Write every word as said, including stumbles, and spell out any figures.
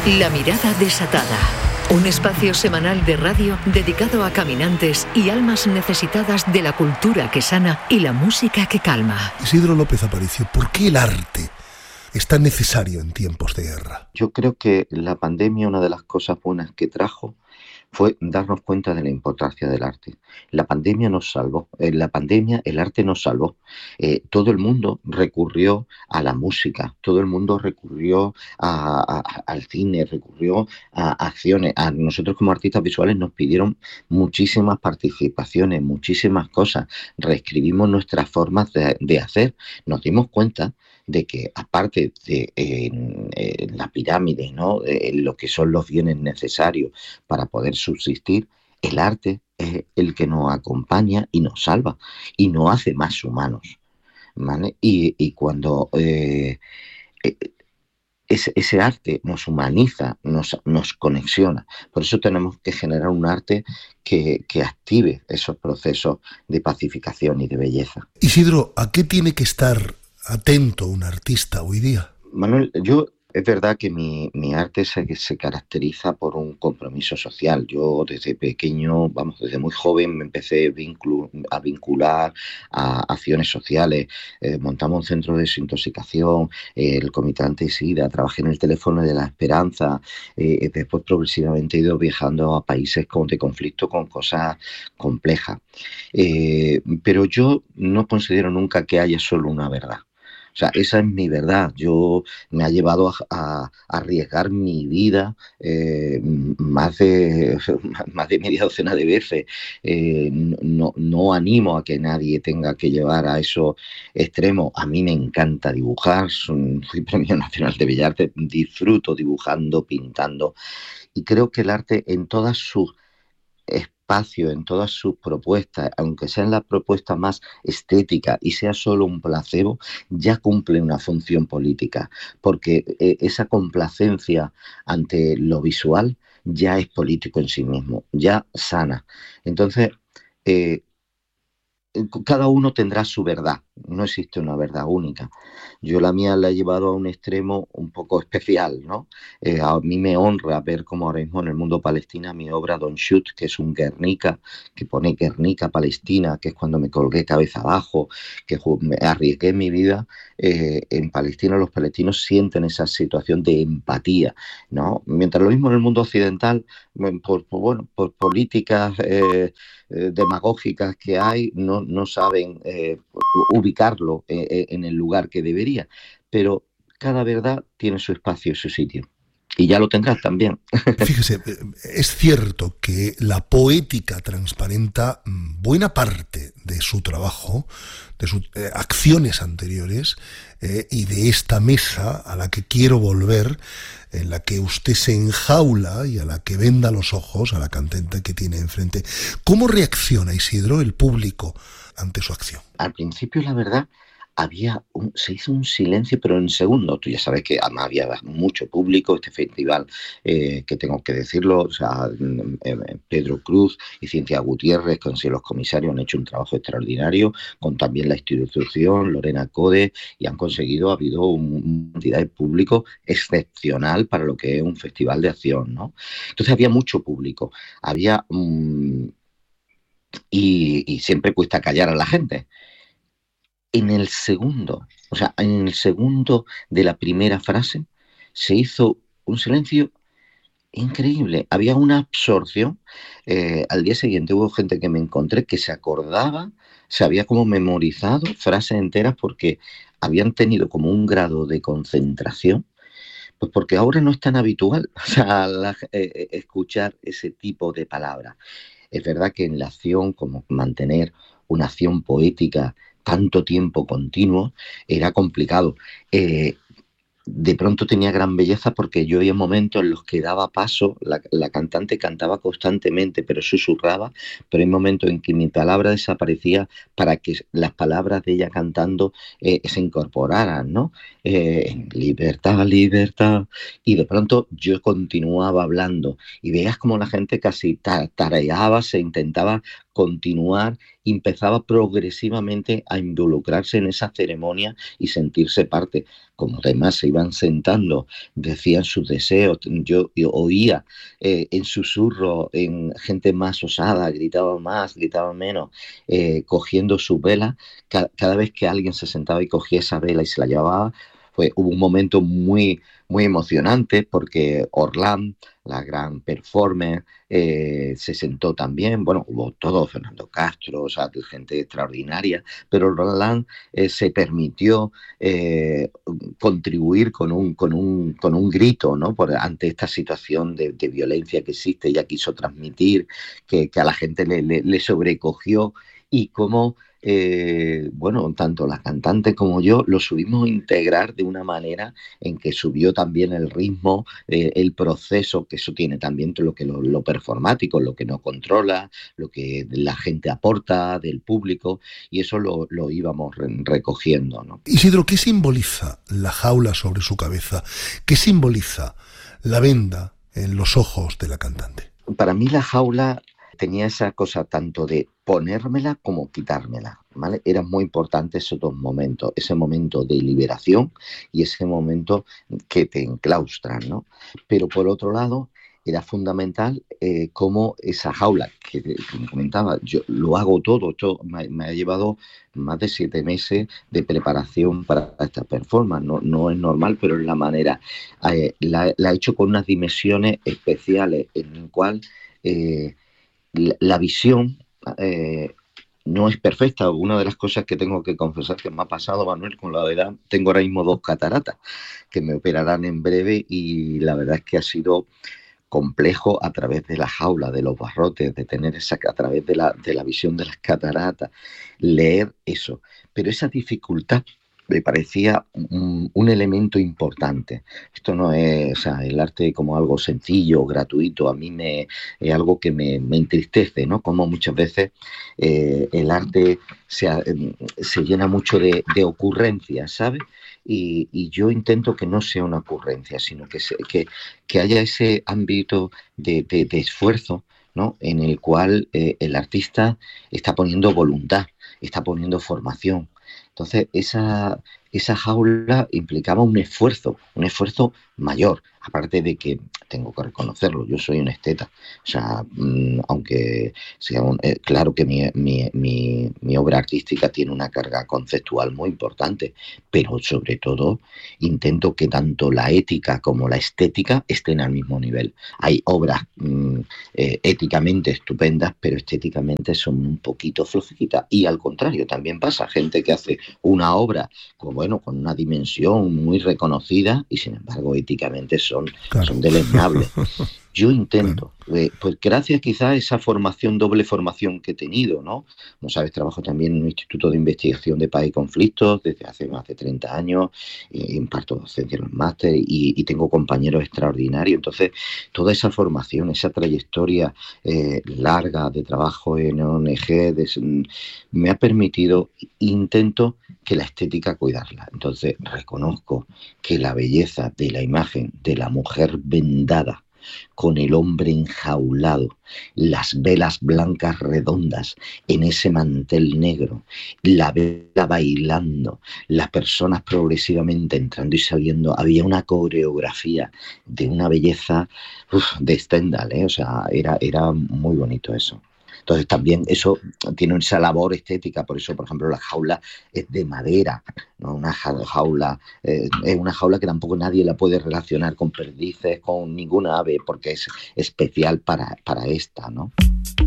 La mirada desatada. Un espacio semanal de radio dedicado a caminantes y almas necesitadas de la cultura que sana y la música que calma. Isidro López Aparicio, ¿por qué el arte es tan necesario en tiempos de guerra? Yo creo que la pandemia, una de las cosas buenas que trajo fue darnos cuenta de la importancia del arte. La pandemia nos salvó, en la pandemia el arte nos salvó. Eh, todo el mundo recurrió a la música, todo el mundo recurrió a, a, al cine, recurrió a acciones. A nosotros como artistas visuales nos pidieron muchísimas participaciones, muchísimas cosas. Reescribimos nuestras formas de, de hacer. Nos dimos cuenta de que aparte de eh, eh, la pirámide, ¿no? Eh, lo que son los bienes necesarios para poder subsistir, el arte es el que nos acompaña y nos salva y nos hace más humanos, ¿vale? Y, y cuando eh, eh, ese, ese arte nos humaniza, nos, nos conexiona, por eso tenemos que generar un arte que, que active esos procesos de pacificación y de belleza. Isidro, ¿a qué tiene que estar atento un artista hoy día? Manuel, yo es verdad que mi, mi arte se, se caracteriza por un compromiso social. Yo desde pequeño, vamos, desde muy joven me empecé vincul, a vincular a acciones sociales. Eh, montamos un centro de desintoxicación, eh, el Comité Anti-Sida, trabajé en el Teléfono de la Esperanza. Eh, después progresivamente he ido viajando a países con, de conflicto con cosas complejas. Eh, pero yo no considero nunca que haya solo una verdad. O sea, esa es mi verdad. Yo me ha llevado a, a, a arriesgar mi vida eh, más de más de media docena de veces. Eh, no, no animo a que nadie tenga que llevar a esos extremos. A mí me encanta dibujar. Soy, soy Premio Nacional de Bellas Artes. Disfruto dibujando, pintando. Y creo que el arte en todas sus espacio, en todas sus propuestas, aunque sean las propuestas más estéticas y sea solo un placebo, ya cumple una función política, porque eh, esa complacencia ante lo visual ya es político en sí mismo, ya sana. Entonces, eh, cada uno tendrá su verdad, no existe una verdad única. Yo la mía la he llevado a un extremo un poco especial, ¿no? Eh, a mí me honra ver cómo ahora mismo en el mundo Palestina mi obra Don't Shoot, que es un Guernica, que pone Guernica Palestina, que es cuando me colgué cabeza abajo, que me arriesgué mi vida. Eh, en Palestina los palestinos sienten esa situación de empatía, ¿no? Mientras lo mismo en el mundo occidental, por, por, bueno, por políticas eh, eh, demagógicas que hay, no, no saben eh, ubicarlo eh, en el lugar que debería, pero cada verdad tiene su espacio y su sitio. Y ya lo tendrás también. Fíjese, es cierto que la poética transparenta buena parte de su trabajo, de sus eh, acciones anteriores eh, y de esta mesa a la que quiero volver, en la que usted se enjaula y a la que venda los ojos a la cantante que tiene enfrente. ¿Cómo reacciona, Isidro, el público ante su acción? Al principio, la verdad, había un, se hizo un silencio, pero en segundo. Tú ya sabes que además había mucho público. Este festival, eh, que tengo que decirlo, o sea, eh, Pedro Cruz y Cintia Gutiérrez, con si los comisarios han hecho un trabajo extraordinario, con también la institución, Lorena Code, y han conseguido, ha habido una cantidad de público excepcional para lo que es un festival de acción, ¿no? Entonces había mucho público, había um, y, y siempre cuesta callar a la gente. En el segundo, o sea, en el segundo de la primera frase, se hizo un silencio increíble. Había una absorción. Eh, al día siguiente hubo gente que me encontré que se acordaba, se había como memorizado frases enteras porque habían tenido como un grado de concentración, pues porque ahora no es tan habitual, o sea, la, eh, escuchar ese tipo de palabras. Es verdad que en la acción, como mantener una acción poética tanto tiempo continuo, era complicado. Eh, de pronto tenía gran belleza porque yo había momentos en los que daba paso, la, la cantante cantaba constantemente, pero susurraba, pero hay momentos en que mi palabra desaparecía para que las palabras de ella cantando eh, se incorporaran, ¿no? Eh, libertad, libertad, y de pronto yo continuaba hablando y veías como la gente casi tareaba, se intentaba continuar, y empezaba progresivamente a involucrarse en esa ceremonia y sentirse parte. Como además se iban sentando, decían sus deseos, yo, yo oía eh, en susurro, en gente más osada, gritaba más, gritaba menos, eh, cogiendo sus velas. Cada, cada vez que alguien se sentaba y cogía esa vela y se la llevaba, fue, hubo un momento muy, muy emocionante, porque Orlán, la gran performer, eh, se sentó también. Bueno, hubo todo, Fernando Castro, o sea, gente extraordinaria, pero Orlán eh, se permitió eh, contribuir con un, con, un, con un grito, ¿no? Por, ante esta situación de, de violencia que existe. Ella quiso transmitir que, que a la gente le, le, le sobrecogió, y cómo Eh, bueno, tanto la cantante como yo lo subimos a integrar de una manera en que subió también el ritmo, eh, el proceso, que eso tiene también lo que lo, lo performático, lo que no controla, lo que la gente aporta del público, y eso lo, lo íbamos re recogiendo, ¿no? Isidro, ¿qué simboliza la jaula sobre su cabeza? ¿Qué simboliza la venda en los ojos de la cantante? Para mí la jaula tenía esa cosa tanto de ponérmela como quitármela, ¿vale? Era muy importante esos dos momentos, ese momento de liberación y ese momento que te enclaustran, ¿no? Pero por otro lado, era fundamental eh, cómo esa jaula, que, que me comentaba, yo lo hago todo, esto me, me ha llevado más de siete meses de preparación para esta performance, no, no es normal, pero es la manera. Eh, la, la he hecho con unas dimensiones especiales, en el cual eh, la, la visión eh, no es perfecta. Una de las cosas que tengo que confesar que me ha pasado, Manuel, con la edad, tengo ahora mismo dos cataratas que me operarán en breve, y la verdad es que ha sido complejo a través de la jaula, de los barrotes, de tener esa, a través de la, de la visión de las cataratas, leer eso. Pero esa dificultad me parecía un, un elemento importante. Esto no es, o sea, el arte como algo sencillo, gratuito, a mí me, es algo que me, me entristece, ¿no? Como muchas veces eh, el arte se, se llena mucho de, de ocurrencias, ¿sabes? Y, y yo intento que no sea una ocurrencia, sino que, se, que, que haya ese ámbito de, de, de esfuerzo, ¿no? En el cual eh, el artista está poniendo voluntad, está poniendo formación. Entonces, esa, esa jaula implicaba un esfuerzo, un esfuerzo mayor, aparte de que, tengo que reconocerlo, yo soy un esteta. O sea, mmm, aunque sea un, eh, claro que mi, mi, mi, mi obra artística tiene una carga conceptual muy importante, pero sobre todo intento que tanto la ética como la estética estén al mismo nivel. Hay obras mmm, eh, éticamente estupendas, pero estéticamente son un poquito flojitas, y al contrario también pasa, gente que hace una obra con, bueno, con una dimensión muy reconocida y sin embargo éticamente son, claro, son deleznables. Yo intento, eh, pues gracias quizás a esa formación, doble formación que he tenido, ¿no? Como sabes, trabajo también en un instituto de investigación de paz y conflictos desde hace más de treinta años, eh, imparto docencia en los másteres y, y tengo compañeros extraordinarios. Entonces, toda esa formación, esa trayectoria eh, larga de trabajo en O N G, de, me ha permitido, intento que la estética cuidarla. Entonces, reconozco que la belleza de la imagen de la mujer vendada, con el hombre enjaulado, las velas blancas redondas en ese mantel negro, la vela bailando, las personas progresivamente entrando y saliendo, había una coreografía de una belleza uf, de Stendhal, ¿eh? O sea, era, era muy bonito eso. Entonces también eso tiene esa labor estética, por eso, por ejemplo, la jaula es de madera, ¿no? Una jaula, eh, es una jaula que tampoco nadie la puede relacionar con perdices, con ninguna ave, porque es especial para, para esta, ¿no?